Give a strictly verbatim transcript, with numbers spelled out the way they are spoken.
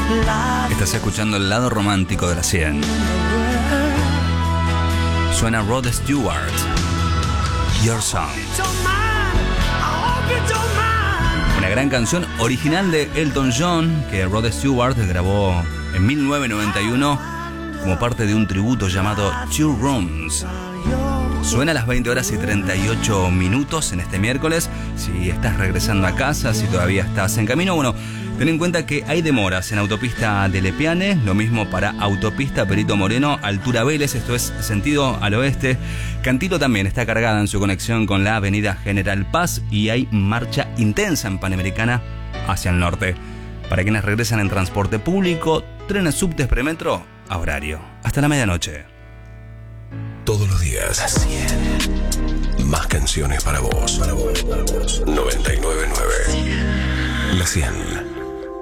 Estás escuchando el lado romántico de la cien. Suena Rod Stewart, Your Song. Una gran canción original de Elton John que Rod Stewart grabó en mil novecientos noventa y uno como parte de un tributo llamado Two Rooms. Suena a las veinte horas y treinta y ocho minutos en este miércoles. Si estás regresando a casa, si todavía estás en camino, bueno, ten en cuenta que hay demoras en autopista de Lepiane, lo mismo para autopista Perito Moreno, altura Vélez, esto es sentido al oeste. Cantilo también está cargada en su conexión con la avenida General Paz y hay marcha intensa en Panamericana hacia el norte. Para quienes regresan en transporte público, trenes, subtes, premetro, a horario. Hasta la medianoche. Todos los días. La cien. Más canciones para vos. Para vos, para vos. noventa y nueve punto nueve. La cien.